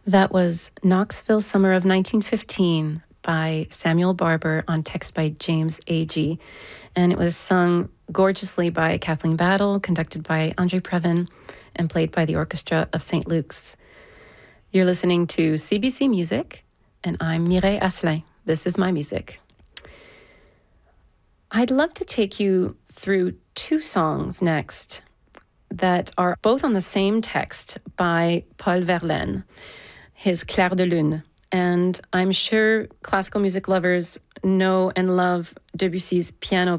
That was Knoxville Summer of 1915 by Samuel Barber on text by James Agee. And it was sung gorgeously by Kathleen Battle, conducted by Andre Previn, and played by the Orchestra of St. Luke's. You're listening to CBC Music, and I'm Mireille Asselin. This is my music. I'd love to take you through two songs next that are both on the same text by Paul Verlaine, his Clair de Lune. And I'm sure classical music lovers know and love Debussy's Piano